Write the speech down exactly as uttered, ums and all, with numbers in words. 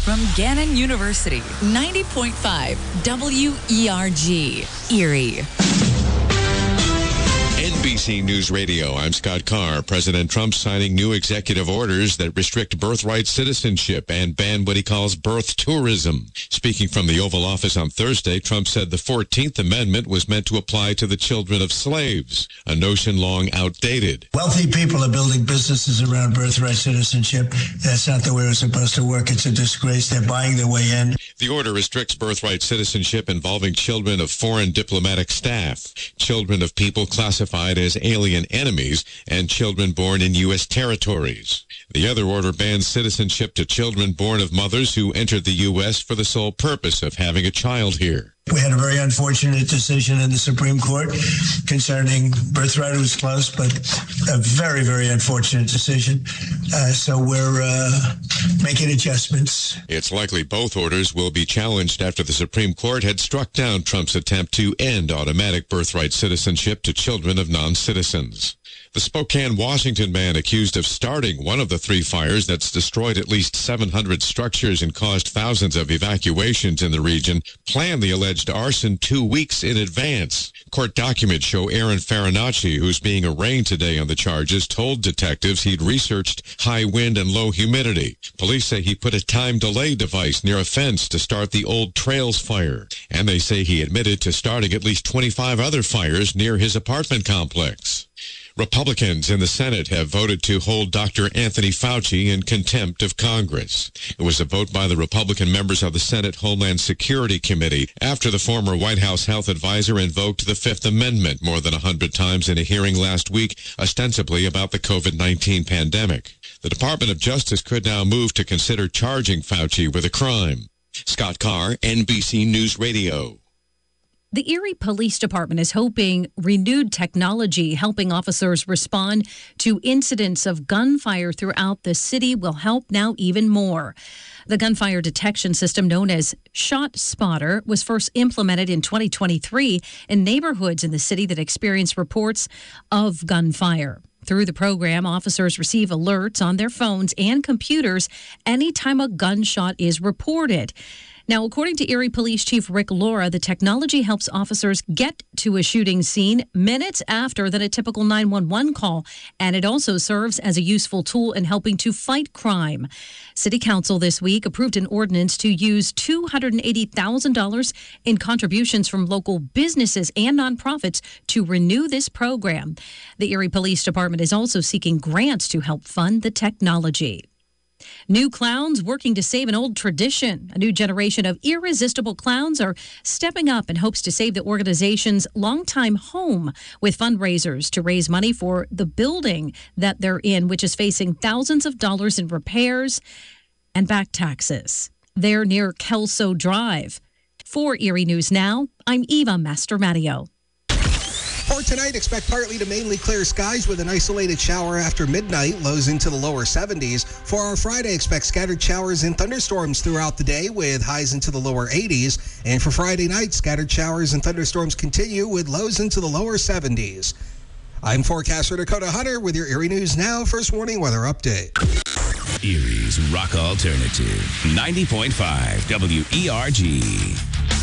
from Gannon University. ninety point five W E R G, Erie. N B C News Radio, I'm Scott Carr. President Trump signing new executive orders that restrict birthright citizenship and ban what he calls birth tourism. Speaking from the Oval Office on Thursday, Trump said the fourteenth Amendment was meant to apply to the children of slaves, a notion long outdated. Wealthy people are building businesses around birthright citizenship. That's not the way it's supposed to work. It's a disgrace. They're buying their way in. The order restricts birthright citizenship involving children of foreign diplomatic staff, children of people classified as alien enemies, and children born in U S territories. The other order bans citizenship to children born of mothers who entered the U S for the sole purpose of having a child here. We had a very unfortunate decision in the Supreme Court concerning birthright. It was close, but a very, very unfortunate decision. Uh, so we're uh, making adjustments. It's likely both orders will be challenged after the Supreme Court had struck down Trump's attempt to end automatic birthright citizenship to children of non-citizens. The Spokane, Washington man accused of starting one of the three fires that's destroyed at least seven hundred structures and caused thousands of evacuations in the region planned the alleged arson two weeks in advance. Court documents show Aaron Farinacci, who's being arraigned today on the charges, told detectives he'd researched high wind and low humidity. Police say he put a time delay device near a fence to start the Old Trails fire, and they say he admitted to starting at least twenty-five other fires near his apartment complex. Republicans in the Senate have voted to hold Doctor Anthony Fauci in contempt of Congress. It was a vote by the Republican members of the Senate Homeland Security Committee after the former White House health advisor invoked the Fifth Amendment more than one hundred times in a hearing last week, ostensibly about the COVID nineteen pandemic. The Department of Justice could now move to consider charging Fauci with a crime. Scott Carr, N B C News Radio. The Erie Police Department is hoping renewed technology helping officers respond to incidents of gunfire throughout the city will help now even more. The gunfire detection system known as Shot Spotter was first implemented in twenty twenty-three in neighborhoods in the city that experienced reports of gunfire. Through the program, officers receive alerts on their phones and computers anytime a gunshot is reported. Now, according to Erie Police Chief Rick Laura, the technology helps officers get to a shooting scene minutes after than a typical nine one one call, and it also serves as a useful tool in helping to fight crime. City Council this week approved an ordinance to use two hundred eighty thousand dollars in contributions from local businesses and nonprofits to renew this program. The Erie Police Department is also seeking grants to help fund the technology. New clowns working to save an old tradition. A new generation of irresistible clowns are stepping up in hopes to save the organization's longtime home with fundraisers to raise money for the building that they're in, which is facing thousands of dollars in repairs and back taxes. They're near Kelso Drive. For Erie News Now, I'm Eva Mastromattio. For tonight, expect partly to mainly clear skies with an isolated shower after midnight, lows into the lower seventies. For our Friday, expect scattered showers and thunderstorms throughout the day with highs into the lower eighties. And for Friday night, scattered showers and thunderstorms continue with lows into the lower seventies. I'm forecaster Dakota Hunter with your Erie News Now First Warning Weather Update. Erie's Rock Alternative, ninety point five W E R G.